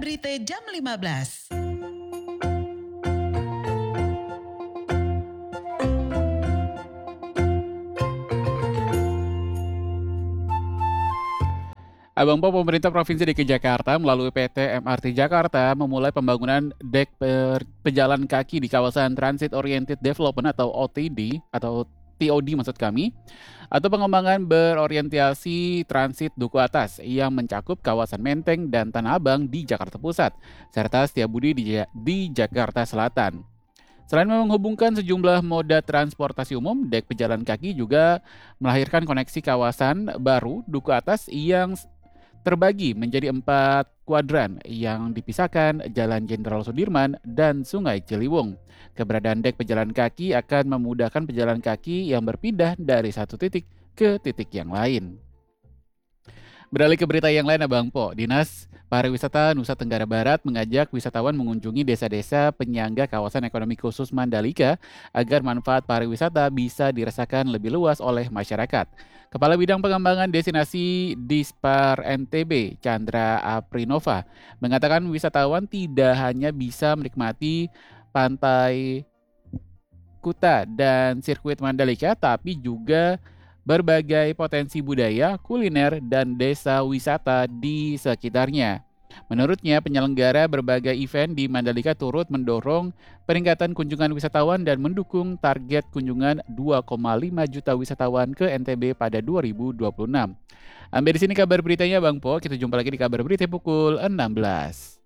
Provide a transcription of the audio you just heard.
Berita jam 15. Abang Po, pemerintah Provinsi DKI Jakarta melalui PT MRT Jakarta memulai pembangunan dek pejalan kaki di kawasan Transit Oriented Development atau OTD atau TOD maksud kami, atau pengembangan berorientasi transit duku atas yang mencakup kawasan Menteng dan Tanah Abang di Jakarta Pusat, serta Setiabudi di Jakarta Selatan. Selain menghubungkan sejumlah moda transportasi umum, dek pejalan kaki juga melahirkan koneksi kawasan baru duku atas yang terbagi menjadi 4 kuadran yang dipisahkan Jalan Jenderal Sudirman dan Sungai Ciliwung. Keberadaan dek pejalan kaki akan memudahkan pejalan kaki yang berpindah dari satu titik ke titik yang lain. Beralih ke berita yang lain, Abang Po. Dinas Pariwisata Nusa Tenggara Barat mengajak wisatawan mengunjungi desa-desa penyangga kawasan ekonomi khusus Mandalika agar manfaat pariwisata bisa dirasakan lebih luas oleh masyarakat. Kepala Bidang Pengembangan Destinasi Dispar NTB, Chandra Aprinova, mengatakan wisatawan tidak hanya bisa menikmati pantai Kuta dan sirkuit Mandalika, tapi juga berbagai potensi budaya, kuliner, dan desa wisata di sekitarnya. Menurutnya, penyelenggara berbagai event di Mandalika turut mendorong peningkatan kunjungan wisatawan dan mendukung target kunjungan 2,5 juta wisatawan ke NTB pada 2026. Sampai di sini kabar beritanya, Bang Po. Kita jumpa lagi di kabar berita pukul 16.